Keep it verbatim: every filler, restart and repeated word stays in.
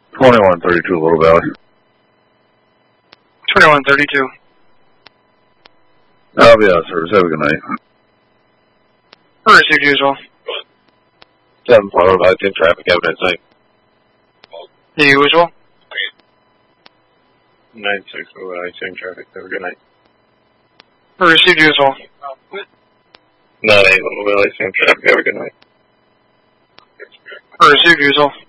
twenty-one thirty-two, Little Valley. twenty-one thirty-two. I'll be out of service. Have a good night. Received usual. seven four, Little Valley, same traffic, have a nice night. The usual. nine six, Little Valley, same traffic, have a good night. Received usual. nine eight, Little Valley, same traffic, have a good night. Received usual.